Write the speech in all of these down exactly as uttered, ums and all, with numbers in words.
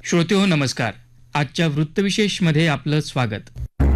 श्रोतेहो नमस्कार. आजच्या वृत्तविशेषमध्ये आपलं स्वागत.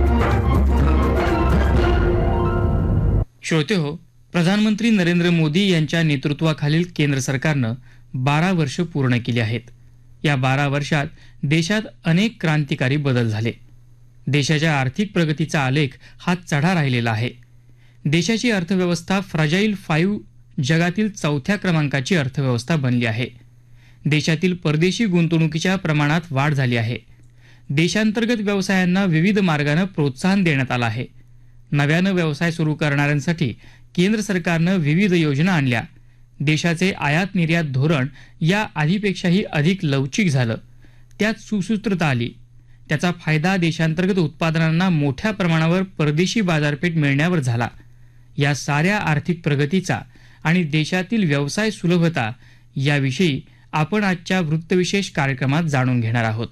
श्रोतेहो, प्रधानमंत्री नरेंद्र मोदी यांच्या नेतृत्वाखालील केंद्र सरकारनं बारा वर्ष पूर्ण केली आहेत. या बारा वर्षात देशात अनेक क्रांतिकारी बदल झाले. देशाच्या आर्थिक प्रगतीचा आलेख हा चढा राहिलेला आहे. देशाची अर्थव्यवस्था फ्राजाईल फाईव्ह जगातील चौथ्या क्रमांकाची अर्थव्यवस्था बनली आहे. देशातील परदेशी गुंतवणुकीच्या प्रमाणात वाढ झाली आहे. देशांतर्गत व्यवसायांना विविध मार्गाने प्रोत्साहन देण्यात आलं आहे. नव्यानं व्यवसाय सुरू करणाऱ्यांसाठी केंद्र सरकारनं विविध योजना आणल्या. देशाचे आयात निर्यात धोरण या आधीपेक्षाही अधिक लवचिक झालं. त्यात सुसूत्रता आली. त्याचा फायदा देशांतर्गत उत्पादनांना मोठ्या प्रमाणावर परदेशी बाजारपेठ मिळण्यावर झाला. या साऱ्या आर्थिक प्रगतीचा आणि देशातील व्यवसाय सुलभता याविषयी आपण आजच्या वृत्तविशेष कार्यक्रमात जाणून घेणार आहोत.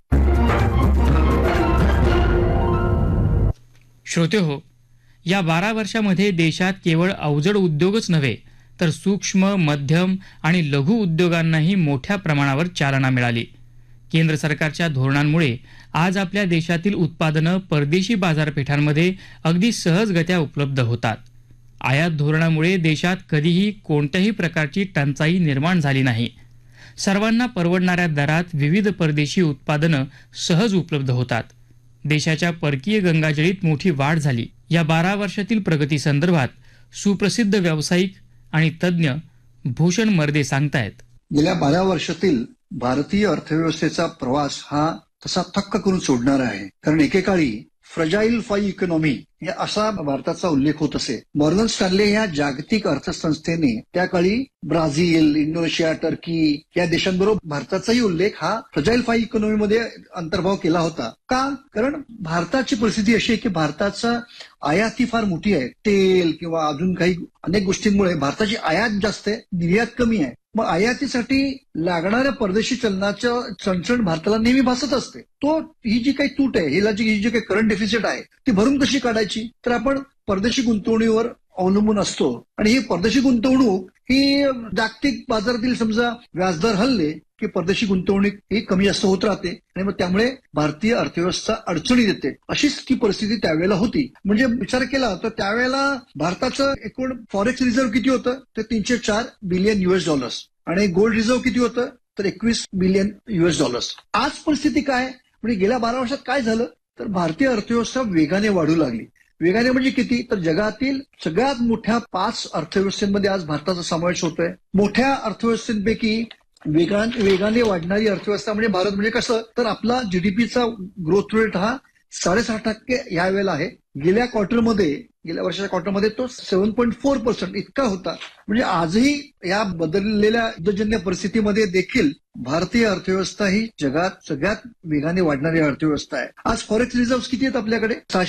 श्रोतेहो, या बारा वर्षामध्ये देशात केवळ अवजड उद्योगच नव्हे तर सूक्ष्म, मध्यम आणि लघु उद्योगांनाही मोठ्या प्रमाणावर चालना मिळाली. केंद्र सरकारच्या धोरणांमुळे आज आपल्या देशातील उत्पादनं परदेशी बाजारपेठांमध्ये अगदी सहजगत्या उपलब्ध होतात. आयात धोरणामुळे देशात कधीही कोणत्याही प्रकारची टंचाई निर्माण झाली नाही. सर्वांना परवडणाऱ्या दरात विविध परदेशी उत्पादनं सहज उपलब्ध होतात. देशाच्या परकीय गंगाजळीत मोठी वाढ झाली. या बारा वर्षातील प्रगती संदर्भात सुप्रसिद्ध व्यावसायिक आणि तज्ज्ञ भूषण मर्दे सांगतायत. गेल्या बारा वर्षातील भारतीय अर्थव्यवस्थेचा प्रवास हा तसा थक्क करून सोडणारा आहे. कारण एकेकाळी फ्रजाईल फाईव्ह इकॉनॉमी या असा भारताचा उल्लेख होत असे. मॉर्गन स्टॅनले या जागतिक अर्थसंस्थेने त्या काळी ब्राझील, इंडोनेशिया, टर्की या देशांबरोबर भारताचाही उल्लेख हा फ्रजाईल फाईव्ह इकॉनॉमीमध्ये अंतर्भाव केला होता. का? कारण भारताची परिस्थिती अशी आहे की भारताचा आयात ही फार मोठी आहे. तेल किंवा अजून काही अनेक गोष्टींमुळे भारताची आयात जास्त आहे, निर्यात कमी आहे. मग आयातीसाठी लागणाऱ्या परदेशी चलनाचं चणचण भारताला नेहमी भासत असते. तो ही जी काही तूट आहे, हिला जी ही जी काही करंट डेफिसिट आहे ती भरून कशी काढायची? तर आपण परदेशी गुंतवणुकीवर अवलंबून असतो आणि ही परदेशी गुंतवणूक ही जागतिक बाजारातील समजा व्याजदर हलले की परदेशी गुंतवणूक ही कमी जास्त होत राहते आणि मग त्यामुळे भारतीय अर्थव्यवस्था अडचणीत येते. अशीच ती परिस्थिती त्यावेळेला होती. म्हणजे विचार केला तर त्यावेळेला भारताचं एकूण फॉरेक्स रिझर्व्ह किती होतं? तर तीनशे चार बिलियन युएस डॉलर्स आणि गोल्ड रिझर्व्ह किती होतं? तर एकवीस बिलियन युएस डॉलर्स. आज परिस्थिती काय? म्हणजे गेल्या बारा वर्षात काय झालं? तर भारतीय अर्थव्यवस्था वेगाने वाढू लागली. वेगाने म्हणजे किती? तर जगातील सगळ्यात मोठ्या पाच अर्थव्यवस्थेमध्ये आज भारताचा समावेश होतोय. मोठ्या अर्थव्यवस्थेपैकी वेगाने वेगाने वाढणारी अर्थव्यवस्था म्हणजे भारत. म्हणजे कसं? तर आपला जीडीपीचा ग्रोथ रेट हा साडेसहा टक्के या वेळेला आहे. गेल्या क्वार्टरमध्ये गेल्या वर्षाच्या क्वार्टरमध्ये तो सेव्हन पॉईंट फोर पर्सेंट इतका होता. म्हणजे आजही या बदललेल्या युद्धजन्य परिस्थितीमध्ये देखील भारतीय अर्थव्यवस्था ही जगात सगळ्यात वेगाने वाढणारी अर्थव्यवस्था आहे. आज फॉरेक्स रिझर्व्ह किती आहेत आपल्याकडे?